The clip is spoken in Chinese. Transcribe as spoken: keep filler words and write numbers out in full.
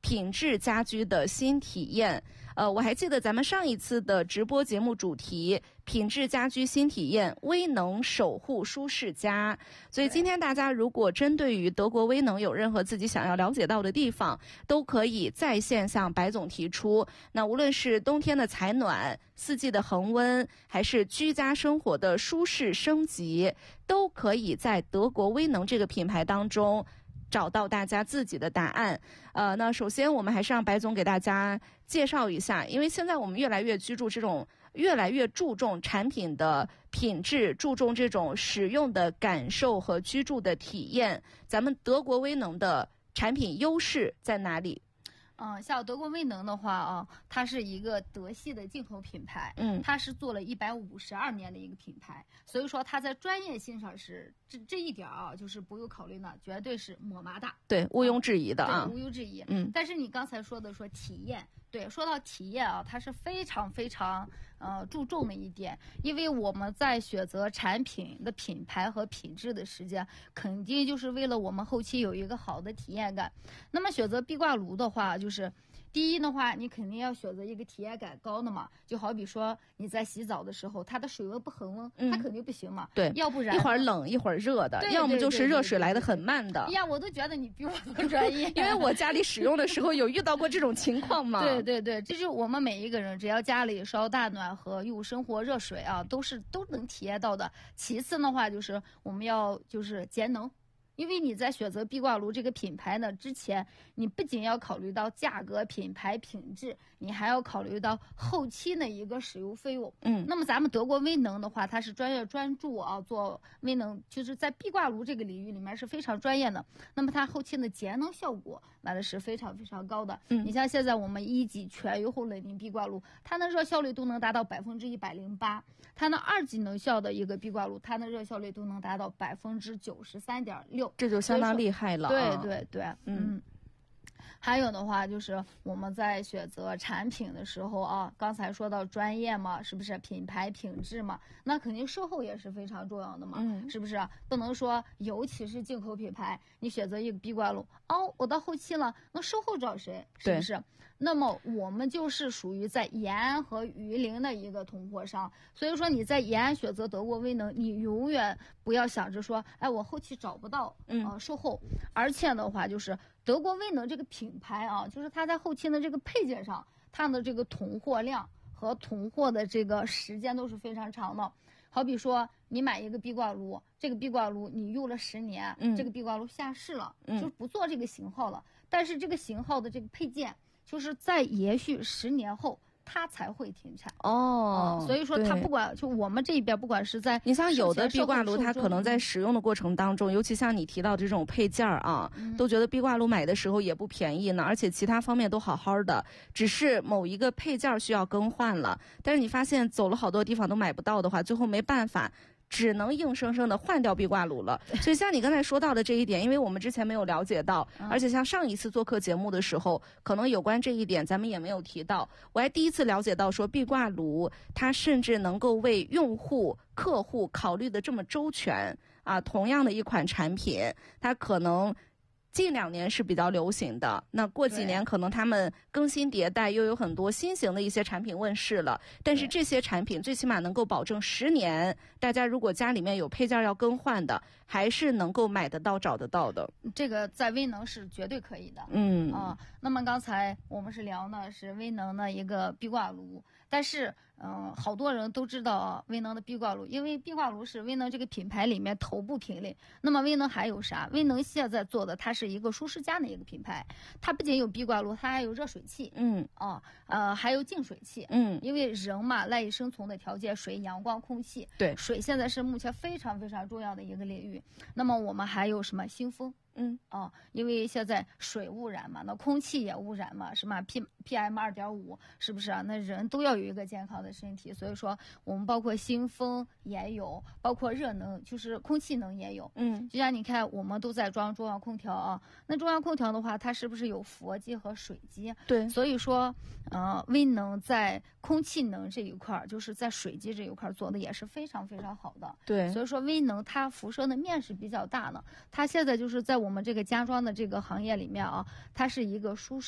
品质家居的新体验。呃，我还记得咱们上一次的直播节目主题品质家居新体验，威能守护舒适家。所以今天大家如果针对于德国威能有任何自己想要了解到的地方，都可以在线向白总提出。那无论是冬天的采暖、四季的恒温，还是居家生活的舒适升级，都可以在德国威能这个品牌当中找到大家自己的答案。呃，那首先我们还是让白总给大家介绍一下，因为现在我们越来越居住这种越来越注重产品的品质，注重这种使用的感受和居住的体验。咱们德国威能的产品优势在哪里？ 嗯，像德国威能的话啊，它是一个德系的进口品牌， 嗯， 它是做了一百五十二年的一个品牌，所以说它在专业性上是这这一点啊，就是不用考虑呢，绝对是抹麻大， 对，毋庸置疑的啊， 对，毋庸置疑。 嗯， 但是你刚才说的说体验，对，说到体验啊，它是非常非常呃注重的一点，因为我们在选择产品的品牌和品质的时间，肯定就是为了我们后期有一个好的体验感。那么选择壁挂炉的话，就是就是第一的话，你肯定要选择一个体验感高的嘛，就好比说你在洗澡的时候，它的水温不恒温，嗯、它肯定不行嘛。 对， 要不然一会儿冷一会儿热的，要么就是热水来的很慢的。 哎呀，我都觉得你比我都专业， 因为我家里使用的时候有遇到过这种情况嘛。 对对对，这就是我们每一个人只要家里烧大暖和用生活热水啊，都是都能体验到的。其次的话，就是我们要就是节能。因为你在选择壁挂炉这个品牌呢之前，你不仅要考虑到价格、品牌、品质，你还要考虑到后期的一个使用费用。 嗯， 那么咱们德国威能的话，它是专业专注啊，做威能就是在壁挂炉这个领域里面是非常专业的。那么它后期的节能效果完了是非常非常高的。 嗯， 你像现在我们一级全油后冷凝壁挂炉，它的热效率都能达到百分之一百零八，它的二级能效的一个壁挂炉，它的热效率都能达到百分之九十三点六。 这就相当厉害了。 对对对， 嗯。 嗯还有的话就是我们在选择产品的时候啊，刚才说到专业嘛，是不是品牌品质嘛？那肯定售后也是非常重要的嘛， 嗯， 是不是？不能说尤其是进口品牌，你选择一个壁挂炉，哦，我到后期了，那售后找谁？是不是？那么我们就是属于在延安和榆林的一个同货商，所以说你在延安选择德国威能，你永远不要想着说，哎，我后期找不到嗯、 呃、售后，而且的话就是德国威能这个品牌啊，就是它在后期的这个配件上，它的这个囤货量和囤货的这个时间都是非常长的。好比说你买一个壁挂炉，这个壁挂炉你用了十年， 嗯， 这个壁挂炉下市了， 嗯， 就是不做这个型号了，但是这个型号的这个配件就是在延续十年后它才会停产哦、 嗯，所以说它不管就我们这边不管是在你像有的壁挂炉，它可能在使用的过程当中，尤其像你提到这种配件啊、嗯，都觉得壁挂炉买的时候也不便宜呢，而且其他方面都好好的，只是某一个配件需要更换了，但是你发现走了好多地方都买不到的话，最后没办法。只能硬生生的换掉壁挂炉了。所以像你刚才说到的这一点，因为我们之前没有了解到，而且像上一次做客节目的时候，可能有关这一点咱们也没有提到。我还第一次了解到说壁挂炉它甚至能够为用户客户考虑的这么周全啊，同样的一款产品，它可能近两年是比较流行的，那过几年可能他们更新迭代，又有很多新型的一些产品问世了，但是这些产品最起码能够保证十年，大家如果家里面有配件要更换的，还是能够买得到找得到的。 这个在威能是绝对可以的。 嗯啊，那么刚才我们是聊呢是威能的一个壁挂炉，但是嗯、呃，好多人都知道啊威能的壁挂炉，因为壁挂炉是威能这个品牌里面头部品类。那么威能还有啥？威能现在做的它是一个舒适家的一个品牌，它不仅有壁挂炉，它还有热水器， 嗯啊呃还有净水器， 嗯， 因为人嘛赖以生存的条件水、阳光、空气， 对， 水现在是目前非常非常重要的一个领域。那么我们还有什么新风？ 嗯啊，因为现在水污染嘛，那空气也污染嘛，什么 P P M 二点五，是不是啊？那人都要有一个健康的身体，所以说我们包括新风也有，包括热能，就是空气能也有。 嗯， 就像你看，我们都在装中央空调啊，那中央空调的话，它是不是有佛机和水机？ 对， 所以说，呃，威能在空气能这一块，就是在水机这一块做的也是非常非常好的。 对， 所以说威能它辐射的面是比较大的，它现在就是在我们这个家装的这个行业里面啊，它是一个舒适